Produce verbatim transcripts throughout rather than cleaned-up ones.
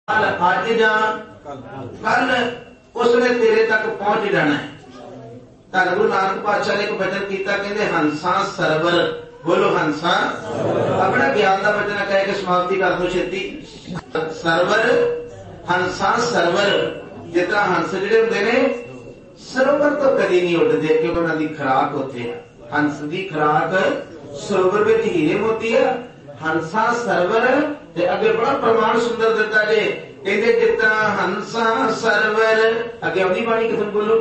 अज जा कल उसने तेरे तक पहुंच जाना है। धन गुरु नानक पातशाह ने एक वचन किया, कहते हंसा सरवर, बोलो हंसा, अपना ज्ञान का वचन कह के समाप्ति कर दो छेती। सरवर हंसा सरवर, जितना हंस जिहड़े हुंदे ने सरोवर तो कदी नहीं उड़ते, क्योंकि उन्होंने खुराक होती है। हंस की खुराक सरोवर में हीरे मोती है। हंसा सरवर ते अगे बड़ा प्रमाण सुंदर दिता जे, कहते जितना हंसा सरवर, अगे आउंदी बाणी किसम बोलो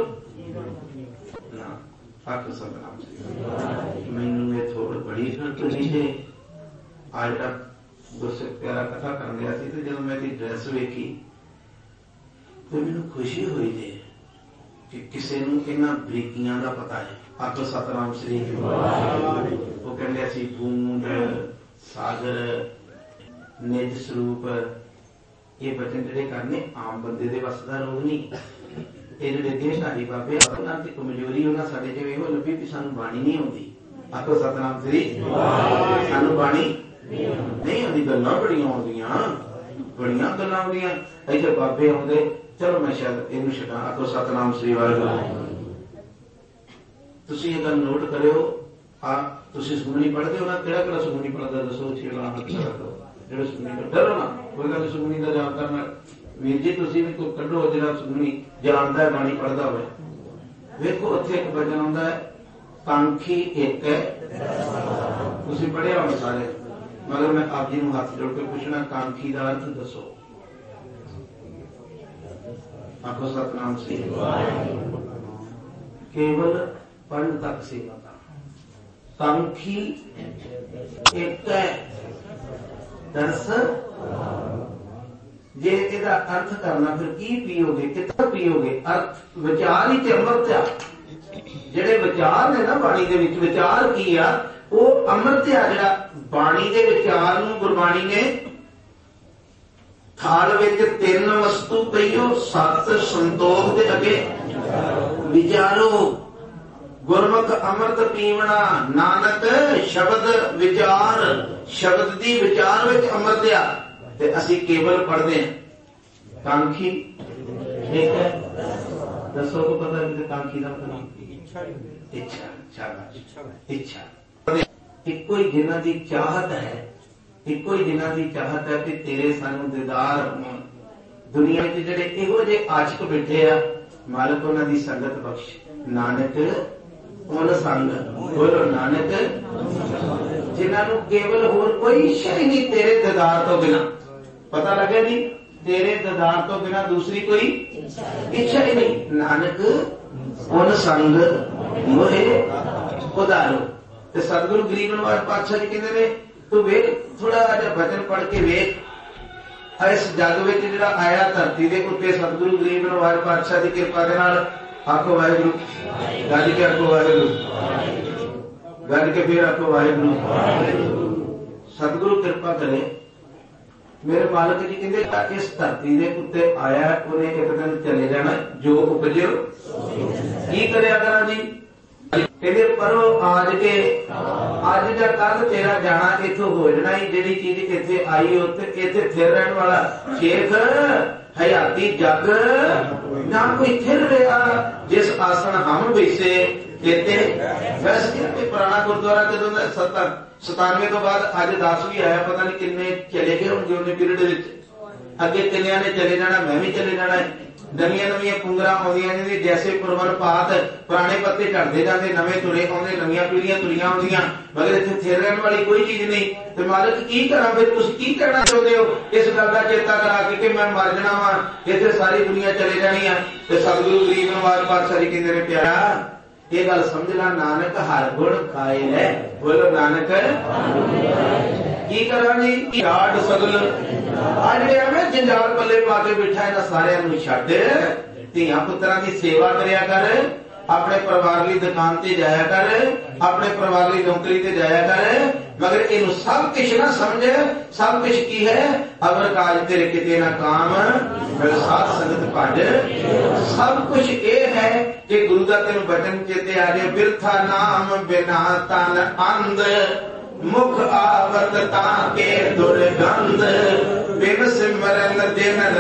मैनू थोड़ बड़ी जे आज गुरसिख प्यारा कथा कर गया सी, तो जब मैं ड्रेस वेखी तो मैनू खुशी हुई जे कि किसी नूं इन्हां बरीकियां दा पता है। आखो सतनाम श्री। वो कहंदे सी बूंद सागर निज स्वरूप, ये बचन जिहड़े करने आम बंदे दे वस दा रोग नहीं। ये जिहड़े देशधारी बाबे उन्हां दी कमजोरी उन्हां साडे च इहो लभी कि सानूं बाणी नहीं आउंदी। आखो सतनाम श्री। सानूं बाणी नहीं आउंदी, गल्लां बड़ियां आउंदियां, बड़ियां गल्लां आउंदियां। इत्थे बाबे आउंदे, चलो मैं शायद इहनूं छड्डां। आखो सतनाम श्री वाहिगुरू। तुसीं ये गल नोट करिओ, आ तुसीं सुखमनी पढ़दे हो ना, किहड़ा किहड़ा सुखमनी पढ़दा दसो, छेड़ा हत्थ करो ਜਿਹੜੇ ਸੁਖਮਨੀ ਡਰੋ ਨਾ, ਕੋਈ ਗੱਲ ਸੁਖਮਨੀ ਦਾ ਜਾਪ ਕਰਨਾ। ਵੀਰ ਜੀ ਤੁਸੀਂ ਵੀ ਕੋਈ ਕੱਢੋ ਜਿਹੜਾ ਸੁਖਮਨੀ ਜਾਣਦਾ ਹੈ, ਬਾਣੀ ਪੜ੍ਹਦਾ ਹੋਵੇ। ਵੇਖੋ ਉੱਥੇ ਇੱਕ ਵਚਨ ਆਉਂਦਾ ਹੈ, ਕਾਂਖੀ ਇੱਕ ਹੈ। ਤੁਸੀਂ ਪੜ੍ਹਿਆ ਹੋਣਾ ਸਾਰੇ, ਮਗਰ ਮੈਂ ਆਪ ਜੀ ਨੂੰ ਹੱਥ ਜੋੜ ਕੇ ਪੁੱਛਣਾ, ਕਾਂਖੀ ਦਾ ਅਰਥ ਦੱਸੋ। ਆਖੋ ਸਤਨਾਮ ਸ੍ਰੀ। ਕੇਵਲ ਪੜ੍ਹਨ ਤੱਕ ਸੀਮਤ ਆ। ਕਾਂਖੀ ਇੱਕ ਹੈ, दरस जे इहदा अर्थ करना फिर की पीओगे, कितना पीओगे। अर्थ विचार ही ते अमृत आ। जिहड़े विचार ने ना बाणी दे विच, विचार की आ, वो अमृत आ। जिहड़ा बाणी दे विचार नूं गुरबाणी ने थाल विच तीन वस्तु पईओ, सत संतोख दे अगे विचारो। गुरमुख अमृत पीवना, नानक शब्द विचार, शब्द दी विचार विच अमृत आ। ते असीं केवल पढ़दे हां। कांखी एक है, दसो को पता है कांखी दा मतलब इच्छा। इच्छा इच्छा इक्को ही जिन्हां दी चाहत है, इक्को ही जिन्हां दी चाहत है कि तेरे सानू दीदार होण। दुनिया विच जिहड़े इहो जे आशिक बैठे आ, मालक उन्हां दी संगत बख्श। नानक उन संग, बोलो नानक, जिन्होंने केवल होर कोई शय नहीं तेरे दीदार तो बिना। पता लगे जी, तेरे दीदार तो बिना दूसरी कोई इच्छा ही नहीं। नानक उन संग मोहे उदारो। ते सतगुरु गरीब नवाज पातशाह जी कहते ने, तू वेख थोड़ा जिहा वचन पढ़ के वेख, इस जग विच जिहड़ा आया धरती दे उत्ते सतगुरु गरीब नवाज पातशाह की कृपा दे नाल। आखो वाहिगुरू, गज के आखो वाहिगुरू, गज के फिर आखो वाहिगुरू। सतगुरु कृपा करे। मेरे मालिक जी कहते इस धरती के उत्ते आया, उन्हें एक दिन चले जाना, जो उपजे की करया करा जी। कहते परो आज के, अज या कल तेरा जाना इथों हो जाना ही। जिहड़ी चीज इत्थे आई उत्ते इत्थे फिर रहने वाला शेख हयाती जग ना कोई थिर रहा। जिस आसन हम बैसे कहते वैसे पुराना गुरुद्वारा जदों सतानवे तो बाद अज दस भी आया, पता नहीं किन्ने चले गए होंगे उन्हें पीरियड विच। अगे किन्नियां ने चले जाना, मैं भी चले जाना है। नवीं नवीं पुंगरां आउंदियां ने, जैसे पुरवन पात पुराने पत्ते झड़ते जाते, नवे तुरे आउंदे, नवीं पीढ़ियां तुरियां आउंदियां, मगर इत्थे थिर रहण वाली कोई चीज नहीं। ते मालिक की करा फिर, तुसीं की कहना चाहुंदे हो इस गल दा चेता करा के कि मैं मर जाना वा, इत्थे सारी दुनिया चले जानी है। ते सतगुरु गरीब नवाज पातशाह जी कहंदे ने, प्यारा ये गल समझ ला, नानक हर गुण खाए है। बोलो नानक की करा जी, आठ सगल आज मैं जंजाल पल्ले पा के बैठा, इन्हां सारियां नूं छड्ड, धीआं पुत्रां दी सेवा करिया कर, अपने परिवार की दुकान से जाया कर, अपने परिवार की नौकरी से जाया कर, मगर इन सब कुछ ना समझ, सब कुछ की है अगर काज तेरे किते ना काम, साध संगत भज, सब कुछ ये है कि गुरु का तेन वचन चेते आ जाए, बिरथा नाम बिना तन अंध, मुख आवत ताके दुर्गंध, बिन सिमरन दिन